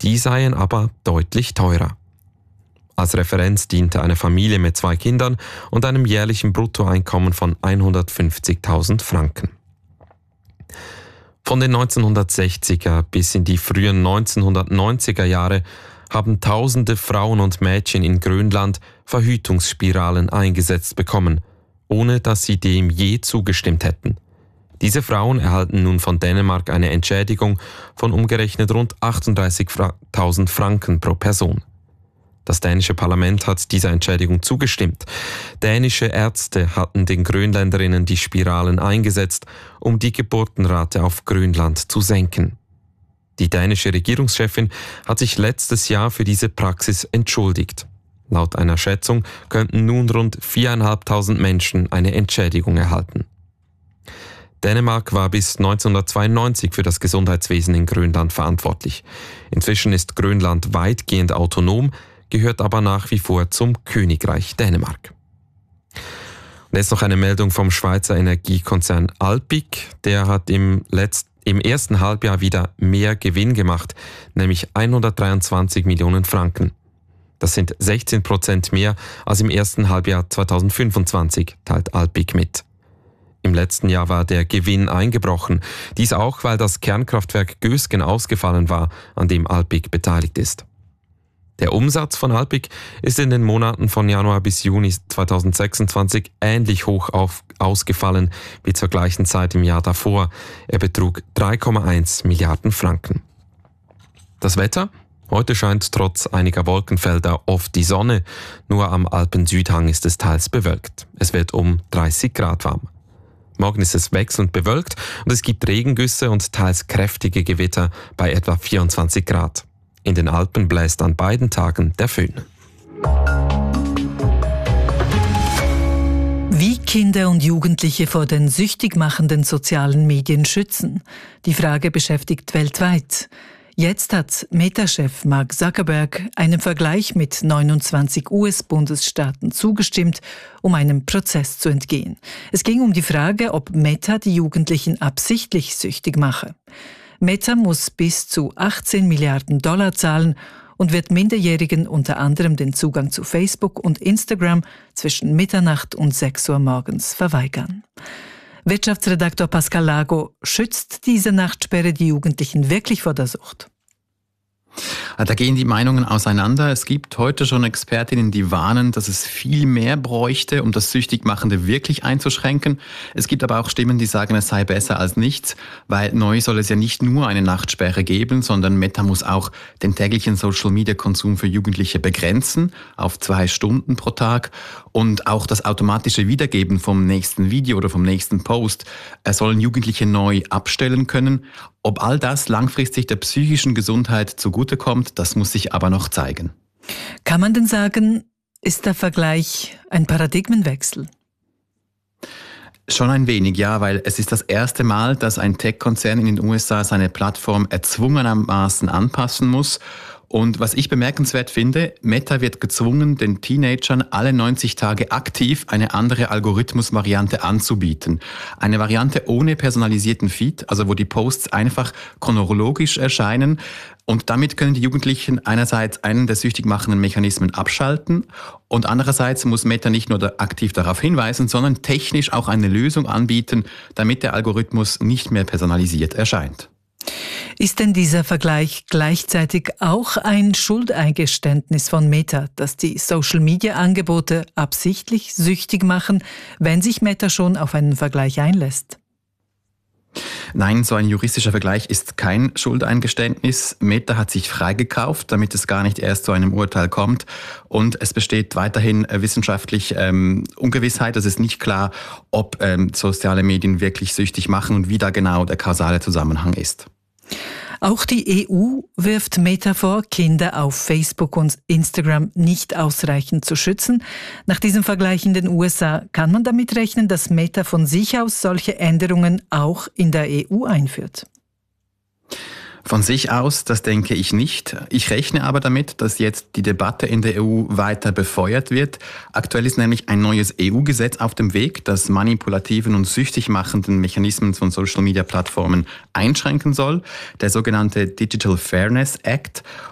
Die seien aber deutlich teurer. Als Referenz diente eine Familie mit 2 Kindern und einem jährlichen Bruttoeinkommen von 150.000 Franken. Von den 1960er bis in die frühen 1990er Jahre haben tausende Frauen und Mädchen in Grönland Verhütungsspiralen eingesetzt bekommen, ohne dass sie dem je zugestimmt hätten. Diese Frauen erhalten nun von Dänemark eine Entschädigung von umgerechnet rund 38.000 Franken pro Person. Das dänische Parlament hat dieser Entschädigung zugestimmt. Dänische Ärzte hatten den Grönländerinnen die Spiralen eingesetzt, um die Geburtenrate auf Grönland zu senken. Die dänische Regierungschefin hat sich letztes Jahr für diese Praxis entschuldigt. Laut einer Schätzung könnten nun rund 4.500 Menschen eine Entschädigung erhalten. Dänemark war bis 1992 für das Gesundheitswesen in Grönland verantwortlich. Inzwischen ist Grönland weitgehend autonom, gehört aber nach wie vor zum Königreich Dänemark. Und jetzt noch eine Meldung vom Schweizer Energiekonzern Alpiq. Der hat im ersten Halbjahr wieder mehr Gewinn gemacht, nämlich 123 Millionen Franken. Das sind 16% mehr als im ersten Halbjahr 2025, teilt Alpiq mit. Im letzten Jahr war der Gewinn eingebrochen. Dies auch, weil das Kernkraftwerk Gösgen ausgefallen war, an dem Alpiq beteiligt ist. Der Umsatz von Alpiq ist in den Monaten von Januar bis Juni 2026 ähnlich hoch ausgefallen wie zur gleichen Zeit im Jahr davor. Er betrug 3,1 Milliarden Franken. Das Wetter? Heute scheint trotz einiger Wolkenfelder oft die Sonne. Nur am Alpensüdhang ist es teils bewölkt. Es wird um 30 Grad warm. Morgen ist es wechselnd bewölkt und es gibt Regengüsse und teils kräftige Gewitter bei etwa 24 Grad. In den Alpen bläst an beiden Tagen der Föhn. Wie Kinder und Jugendliche vor den süchtig machenden sozialen Medien schützen? Die Frage beschäftigt weltweit. Jetzt hat Meta-Chef Mark Zuckerberg einem Vergleich mit 29 US-Bundesstaaten zugestimmt, um einem Prozess zu entgehen. Es ging um die Frage, ob Meta die Jugendlichen absichtlich süchtig mache. Meta muss bis zu 18 Milliarden Dollar zahlen und wird Minderjährigen unter anderem den Zugang zu Facebook und Instagram zwischen Mitternacht und 6 Uhr morgens verweigern. Wirtschaftsredaktor Pascal Lago, schützt diese Nachtsperre die Jugendlichen wirklich vor der Sucht? Da gehen die Meinungen auseinander. Es gibt heute schon Expertinnen, die warnen, dass es viel mehr bräuchte, um das Süchtigmachende wirklich einzuschränken. Es gibt aber auch Stimmen, die sagen, es sei besser als nichts, weil neu soll es ja nicht nur eine Nachtsperre geben, sondern Meta muss auch den täglichen Social-Media-Konsum für Jugendliche begrenzen auf 2 Stunden pro Tag. Und auch das automatische Wiedergeben vom nächsten Video oder vom nächsten Post sollen Jugendliche neu abstellen können. Ob all das langfristig der psychischen Gesundheit zugutekommt, das muss sich aber noch zeigen. Kann man denn sagen, ist der Vergleich ein Paradigmenwechsel? Schon ein wenig, ja, weil es ist das erste Mal, dass ein Tech-Konzern in den USA seine Plattform erzwungenermaßen anpassen muss. Und was ich bemerkenswert finde, Meta wird gezwungen, den Teenagern alle 90 Tage aktiv eine andere Algorithmusvariante anzubieten. Eine Variante ohne personalisierten Feed, also wo die Posts einfach chronologisch erscheinen. Und damit können die Jugendlichen einerseits einen der süchtig machenden Mechanismen abschalten und andererseits muss Meta nicht nur aktiv darauf hinweisen, sondern technisch auch eine Lösung anbieten, damit der Algorithmus nicht mehr personalisiert erscheint. Ist denn dieser Vergleich gleichzeitig auch ein Schuldeingeständnis von Meta, dass die Social-Media-Angebote absichtlich süchtig machen, wenn sich Meta schon auf einen Vergleich einlässt? Nein, so ein juristischer Vergleich ist kein Schuldeingeständnis. Meta hat sich freigekauft, damit es gar nicht erst zu einem Urteil kommt. Und es besteht weiterhin wissenschaftlich Ungewissheit. Es ist nicht klar, ob soziale Medien wirklich süchtig machen und wie da genau der kausale Zusammenhang ist. Auch die EU wirft Meta vor, Kinder auf Facebook und Instagram nicht ausreichend zu schützen. Nach diesem Vergleich in den USA kann man damit rechnen, dass Meta von sich aus solche Änderungen auch in der EU einführt. Von sich aus, das denke ich nicht. Ich rechne aber damit, dass jetzt die Debatte in der EU weiter befeuert wird. Aktuell ist nämlich ein neues EU-Gesetz auf dem Weg, das manipulativen und süchtig machenden Mechanismen von Social-Media-Plattformen einschränken soll, der sogenannte Digital Fairness Act.